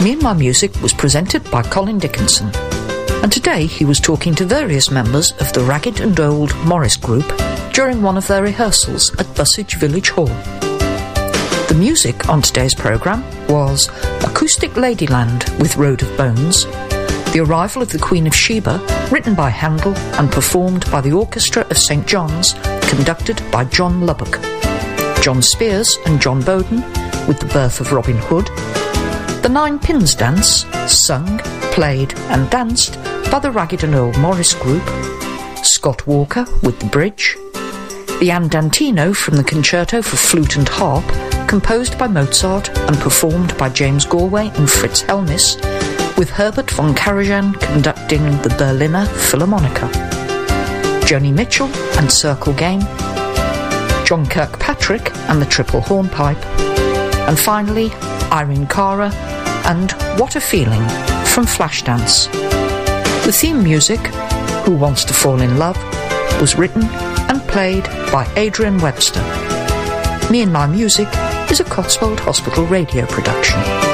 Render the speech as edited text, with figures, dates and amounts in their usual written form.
Me and My Music was presented by Colin Dickinson, and today he was talking to various members of the Ragged and Old Morris Group during one of their rehearsals at Busage Village Hall. The music on today's programme was Acoustic Ladyland with Road of Bones, The Arrival of the Queen of Sheba, written by Handel and performed by the Orchestra of St. John's, conducted by John Lubbock, John Spears and John Bowden with The Birth of Robin Hood, The Nine Pins Dance, sung, played and danced by the Ragged and Old Morris Group, Scott Walker with The Bridge, the Andantino from the Concerto for Flute and Harp, composed by Mozart and performed by James Galway and Fritz Helmis, with Herbert von Karajan conducting the Berliner Philharmonica, Joni Mitchell and Circle Game, John Kirkpatrick and the Triple Hornpipe, and finally Irene Cara and What a Feeling from Flashdance. The theme music, Who Wants to Fall in Love, was written and played by Adrian Webster. Me and My Music is a Cotswold Hospital radio production.